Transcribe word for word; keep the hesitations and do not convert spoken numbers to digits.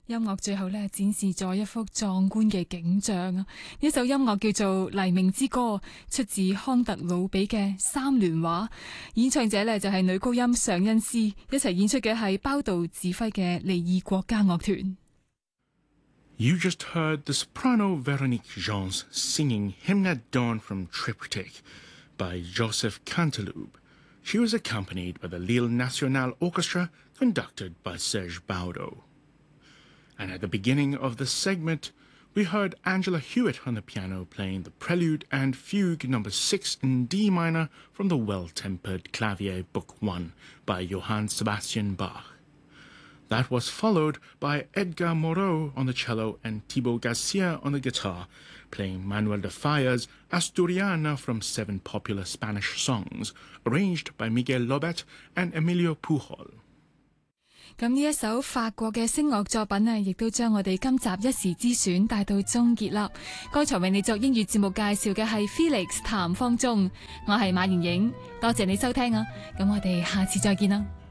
音樂最後咧展示咗一幅壯觀嘅景象啊！呢首音樂叫做《黎明之歌》，出自康特魯比嘅三聯畫，演唱者咧就係女高音尚恩斯，一齊演出嘅係包道指揮嘅利爾國家樂團。 You just heard the soprano Veronique Jans singing Hymn at Dawn from Triptych by Joseph Canteloube. She was accompanied by the Lille National Orchestra, conducted by Serge Baudo. And at the beginning of the segment, we heard Angela Hewitt on the piano playing the Prelude and Fugue number six in D minor from the Well-Tempered Clavier Book one by Johann Sebastian Bach. That was followed by Edgar Moreau on the cello and Thibaut Garcia on the guitar, playing Manuel de Falla's Asturiana from seven popular Spanish songs, arranged by Miguel Lobet and Emilio Pujol. 咁呢一首法國嘅聲樂作品呢，亦都將我哋今集一時之選帶到終結啦。剛才為你作英語節目介紹嘅係 Felix 譚方中，我係馬妍影，多謝你收聽啊！咁我哋下次再見啦。